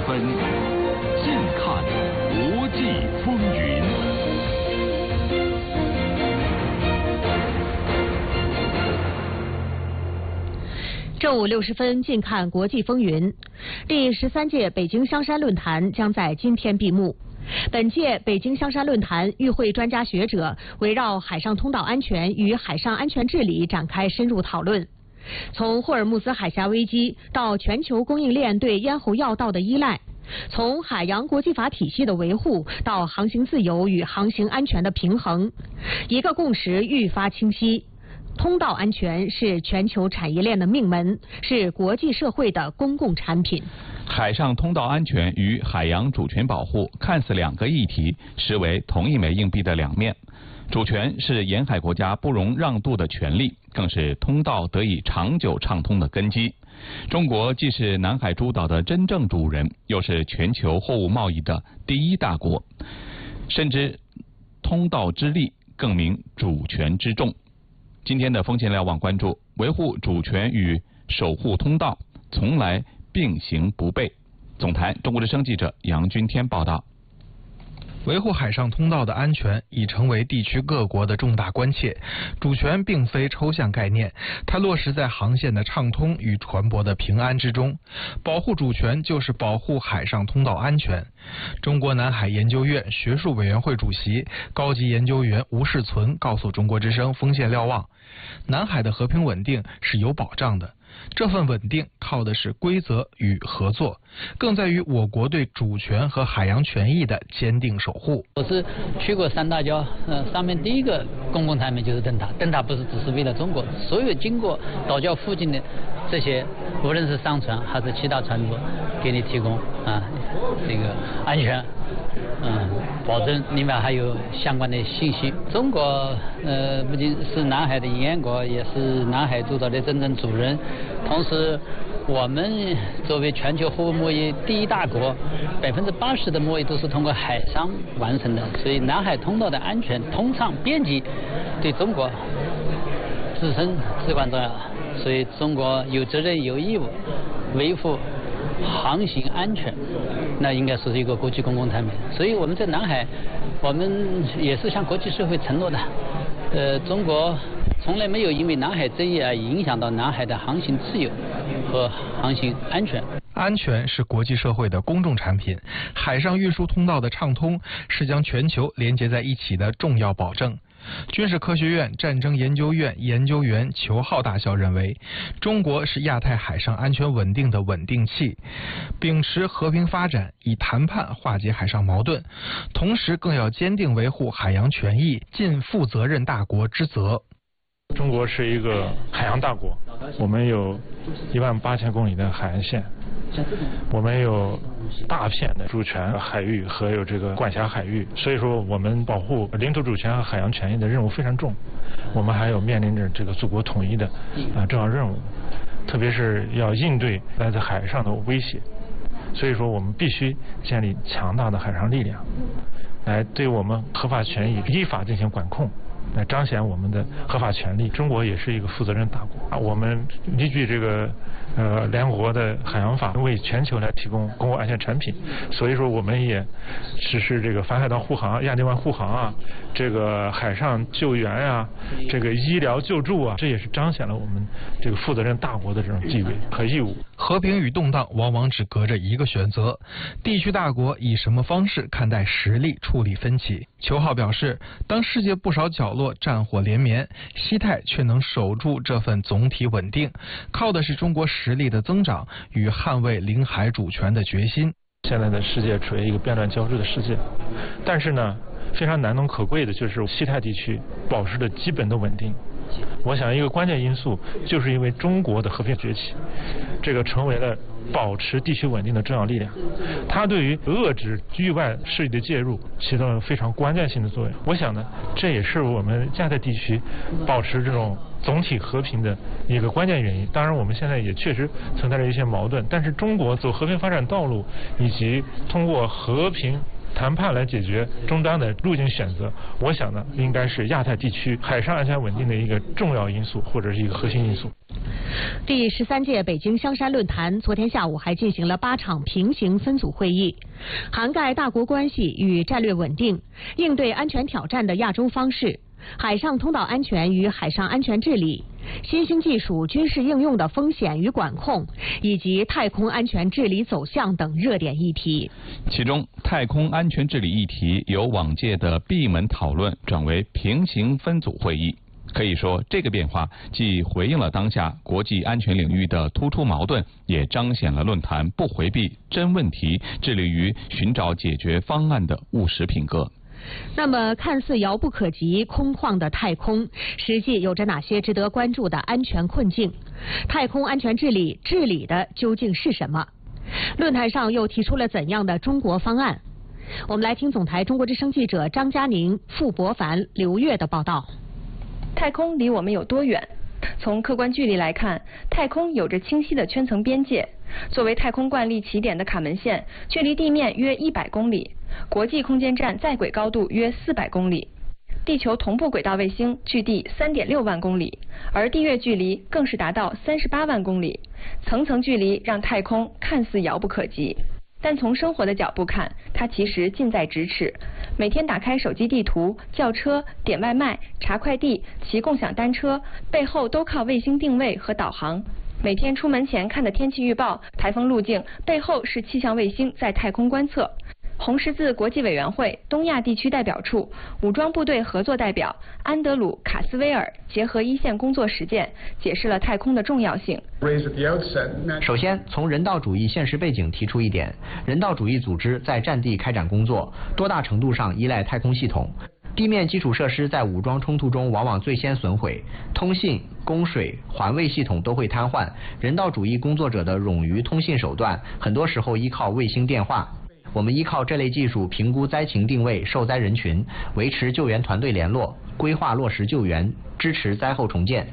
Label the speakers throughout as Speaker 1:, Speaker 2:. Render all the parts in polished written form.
Speaker 1: 分，近看国际风云。
Speaker 2: 正午60分，近看国际风云。第13届北京香山论坛将在今天闭幕。本届北京香山论坛与会专家学者围绕海上通道安全与海上安全治理展开深入讨论。从霍尔木兹海峡危机到全球供应链对咽喉要道的依赖，从海洋国际法体系的维护到航行自由与航行安全的平衡，一个共识愈发清晰。通道安全是全球产业链的命门，是国际社会的公共产品。
Speaker 3: 海上通道安全与海洋主权保护看似两个议题，实为同一枚硬币的两面。主权是沿海国家不容让渡的权利，更是通道得以长久畅通的根基。中国既是南海诸岛的真正主人，又是全球货物贸易的第一大国，深知通道之利，更明主权之重。今天的风险瞭望关注，维护主权与守护通道从来并行不悖。总台中国之声记者杨军天报道。
Speaker 4: 维护海上通道的安全已成为地区各国的重大关切。主权并非抽象概念，它落实在航线的畅通与船舶的平安之中。保护主权就是保护海上通道安全。中国南海研究院学术委员会主席、高级研究员吴世存告诉中国之声风险瞭望，南海的和平稳定是有保障的。这份稳定靠的是规则与合作，更在于我国对主权和海洋权益的坚定守护。
Speaker 5: 我是去过三大礁，上面第一个公共产品就是灯塔。灯塔不是只是为了中国，所有经过岛礁附近的这些，无论是商船还是其他船舶，给你提供这个安全，保证里面还有相关的信息。中国不仅是南海的沿国，也是南海诸岛的真正主人。同时，我们作为全球货物贸易第一大国，80%的贸易都是通过海上完成的，所以南海通道的安全、通畅、便捷，对中国自身至关重要。所以中国有责任、有义务维护航行安全，那应该说是一个国际公共产品。所以我们在南海，我们也是向国际社会承诺的，中国从来没有因为南海争议而影响到南海的航行自由和航行安全。
Speaker 4: 安全是国际社会的公众产品，海上运输通道的畅通是将全球连接在一起的重要保证。军事科学院战争研究院研究员裘浩大校认为，中国是亚太海上安全稳定的稳定器，秉持和平发展，以谈判化解海上矛盾，同时更要坚定维护海洋权益，尽负责任大国之责。
Speaker 6: 中国是一个海洋大国，我们有18000公里的海岸线，我们有大片的主权海域和有这个管辖海域，所以说我们保护领土主权和海洋权益的任务非常重。我们还有面临着这个祖国统一的重要任务，特别是要应对来自海上的威胁，所以说我们必须建立强大的海上力量，来对我们合法权益依法进行管控，来彰显我们的合法权利。中国也是一个负责任大国，我们依据这个联合国的海洋法，为全球来提供公共安全产品，所以说我们也实施这个反海盗护航、亚丁湾护航啊，这个海上救援啊，这个医疗救助啊，这也是彰显了我们这个负责任大国的这种地位和义务。
Speaker 4: 和平与动荡往往只隔着一个选择，地区大国以什么方式看待实力，处理分歧？裘浩表示，当世界不少角落战火连绵，西太却能守住这份总体稳定，靠的是中国实力的增长与捍卫领海主权的决心。
Speaker 6: 现在的世界处于一个变乱交织的世界，但是呢，非常难能可贵的就是西太地区保持着基本的稳定。我想一个关键因素就是因为中国的和平崛起，这个成为了保持地区稳定的重要力量，它对于遏制域外势力的介入起到了非常关键性的作用。我想呢，这也是我们亚太地区保持这种总体和平的一个关键原因。当然我们现在也确实存在着一些矛盾，但是中国走和平发展道路以及通过和平谈判来解决终端的路径选择，我想呢，应该是亚太地区海上安全稳定的一个重要因素或者是一个核心因素。
Speaker 2: 第13届北京香山论坛昨天下午还进行了8场平行分组会议，涵盖大国关系与战略稳定、应对安全挑战的亚洲方式、海上通道安全与海上安全治理、新兴技术军事应用的风险与管控，以及太空安全治理走向等热点议题。
Speaker 3: 其中，太空安全治理议题由往届的闭门讨论转为平行分组会议。可以说，这个变化既回应了当下国际安全领域的突出矛盾，也彰显了论坛不回避真问题、致力于寻找解决方案的务实品格。
Speaker 2: 那么，看似遥不可及、空旷的太空，实际有着哪些值得关注的安全困境？太空安全治理治理的究竟是什么？论坛上又提出了怎样的中国方案？我们来听总台中国之声记者张佳宁、傅博凡、刘越的报道。
Speaker 7: 太空离我们有多远？从客观距离来看，太空有着清晰的圈层边界。作为太空惯例起点的卡门线，距离地面约100公里；国际空间站在轨高度约400公里；地球同步轨道卫星距地3.6万公里，而地月距离更是达到38万公里。层层距离让太空看似遥不可及。但从生活的角度看，它其实近在咫尺。每天打开手机地图、叫车、点外卖、查快递、骑共享单车，背后都靠卫星定位和导航。每天出门前看的天气预报、台风路径，背后是气象卫星在太空观测。红十字国际委员会东亚地区代表处武装部队合作代表安德鲁·卡斯威尔结合一线工作实践，解释了太空的重要性。
Speaker 8: 首先，从人道主义现实背景提出一点，人道主义组织在战地开展工作，多大程度上依赖太空系统。地面基础设施在武装冲突中往往最先损毁，通信、供水、环卫系统都会瘫痪。人道主义工作者的冗余通信手段，很多时候依靠卫星电话。我们依靠这类技术评估灾情定位、受灾人群，维持救援团队联络，规划落实救援，支持灾后重建。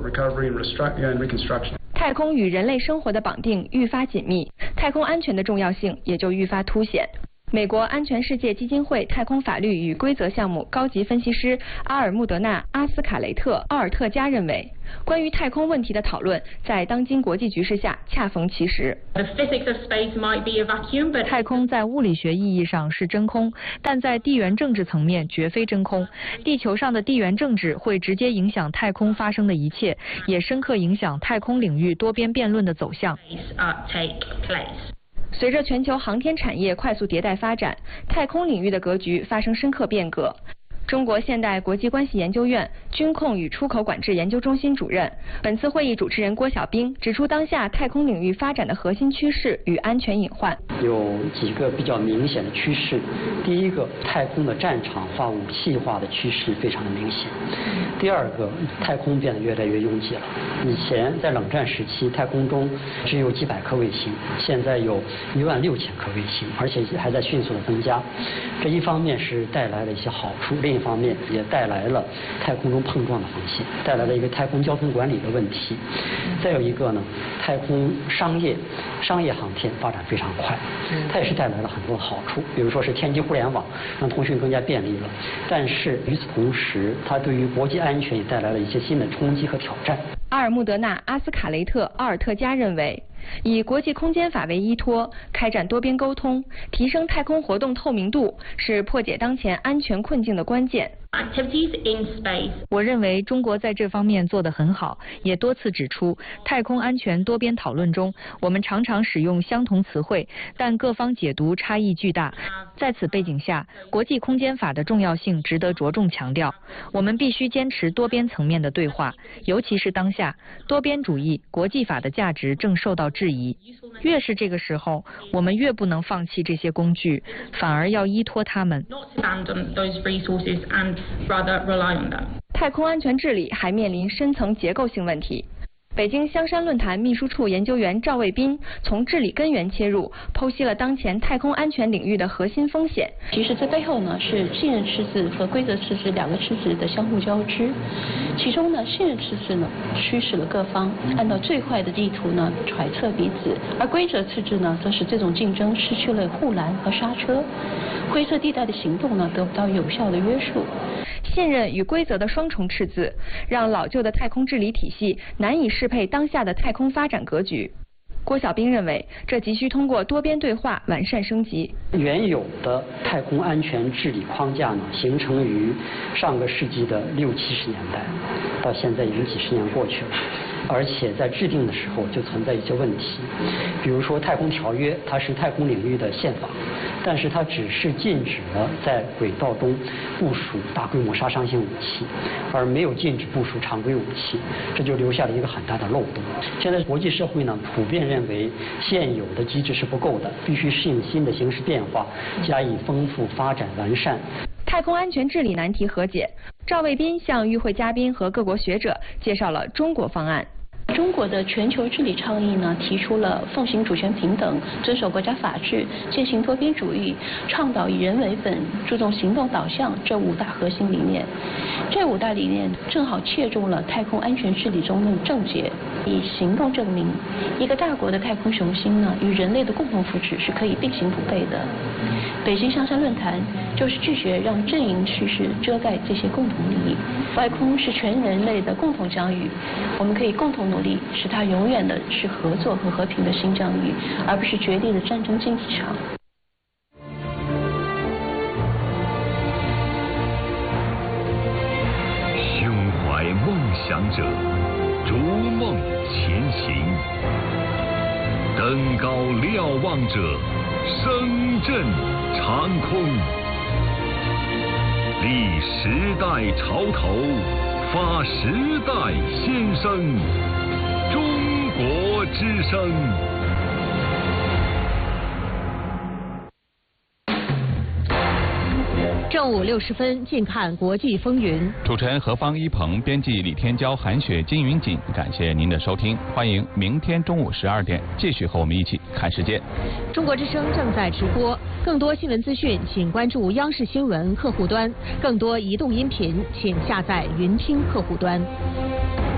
Speaker 7: 太空与人类生活的绑定愈发紧密，太空安全的重要性也就愈发凸显。美国安全世界基金会太空法律与规则项目高级分析师阿尔穆德纳·阿斯卡雷特·奥尔特加认为，关于太空问题的讨论在当今国际局势下恰逢其时。
Speaker 9: 太空在物理学意义上是真空，但在地缘政治层面绝非真空。地球上的地缘政治会直接影响太空发生的一切，也深刻影响太空领域多边辩论的走向。
Speaker 7: 随着全球航天产业快速迭代发展，太空领域的格局发生深刻变革。中国现代国际关系研究院军控与出口管制研究中心主任、本次会议主持人郭晓兵指出，当下太空领域发展的核心趋势与安全隐患
Speaker 10: 有几个比较明显的趋势。第一个，太空的战场化、武器化的趋势非常的明显。第二个，太空变得越来越拥挤了。以前在冷战时期，太空中只有几百颗卫星，现在有16000颗卫星，而且还在迅速的增加。这一方面是带来了一些好处，另一方面也带来了太空中碰撞的风险，带来了一个太空交通管理的问题。再有一个呢，太空商业航天发展非常快，它也是带来了很多的好处，比如说是天基互联网，让通讯更加便利了。但是与此同时，它对于国际安全也带来了一些新的冲击和挑战。
Speaker 7: 阿尔穆德纳·阿斯卡雷特·奥尔特加认为，以国际空间法为依托，开展多边沟通，提升太空活动透明度，是破解当前安全困境的关键。
Speaker 9: 我认为中国在这方面做得很好，也多次指出，太空安全多边讨论中，我们常常使用相同词汇，但各方解读差异巨大。在此背景下，国际空间法的重要性值得着重强调。我们必须坚持多边层面的对话，尤其是当下，多边主义、国际法的价值正受到质疑。越是这个时候，我们越不能放弃这些工具，反而要依托它们。
Speaker 7: 太空安全治理还面临深层结构性问题。北京香山论坛秘书处研究员赵卫斌从治理根源切入，剖析了当前太空安全领域的核心风险。
Speaker 11: 其实这背后呢是信任赤字和规则赤字两个赤字的相互交织。其中呢，信任赤字呢驱使了各方按照最坏的地图呢揣测彼此，而规则赤字呢则使这种竞争失去了护栏和刹车，灰色地带的行动呢得不到有效的约束。
Speaker 7: 信任与规则的双重赤字，让老旧的太空治理体系难以适配当下的太空发展格局。郭晓兵认为，这急需通过多边对话完善升级。
Speaker 10: 原有的太空安全治理框架呢，形成于上个世纪的60、70年代，到现在已经几十年过去了。而且在制定的时候就存在一些问题，比如说太空条约，它是太空领域的宪法，但是它只是禁止了在轨道中部署大规模杀伤性武器，而没有禁止部署常规武器，这就留下了一个很大的漏洞。现在国际社会呢普遍认为现有的机制是不够的，必须适应新的形势变化，加以丰富发展完善。
Speaker 7: 太空安全治理难题和解，赵卫斌向与会嘉宾和各国学者介绍了中国方案。
Speaker 11: 中国的全球治理倡议呢，提出了奉行主权平等、遵守国家法治、践行多边主义、倡导以人为本、注重行动导向这5大核心理念。这5大理念正好切中了太空安全治理中的症结，以行动证明一个大国的太空雄心呢，与人类的共同福祉是可以并行不悖的。北京香山论坛就是拒绝让阵营趋势遮盖这些共同利益。外空是全人类的共同疆域，我们可以共同努力，使它永远的是合作和和平的新疆域，而不是决裂的战争竞技场。
Speaker 1: 胸怀梦想者，逐梦前行；登高瞭望者，声震长空。立时代潮头，发时代先声。中国之声。
Speaker 2: 正午60分，近看国际风云。
Speaker 3: 主持人何方、一鹏，编辑李天骄、韩雪、金云锦。感谢您的收听，欢迎明天中午12点继续和我们一起看世界。
Speaker 2: 中国之声正在直播，更多新闻资讯，请关注央视新闻客户端；更多移动音频，请下载云听客户端。